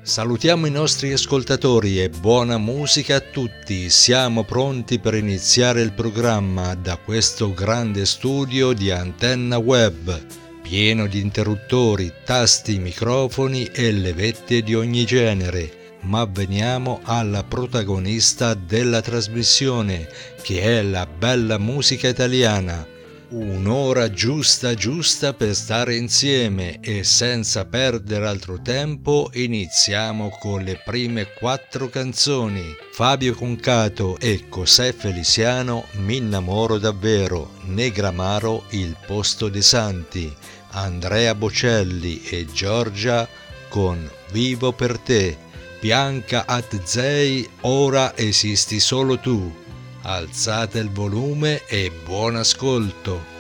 Salutiamo i nostri ascoltatori e buona musica a tutti. Siamo pronti per iniziare il programma da questo grande studio di Antenna Web, pieno di interruttori, tasti, microfoni e levette di ogni genere. Ma veniamo alla protagonista della trasmissione, che è la bella musica italiana. Un'ora giusta per stare insieme e senza perdere altro tempo iniziamo con le prime 4 canzoni. Fabio Concato e José Feliciano, Mi innamoro davvero. Negramaro, Il posto dei santi. Andrea Bocelli e Giorgia con Vivo per te. Bianca Atzei, Ora esisti solo tu. Alzate il volume e buon ascolto.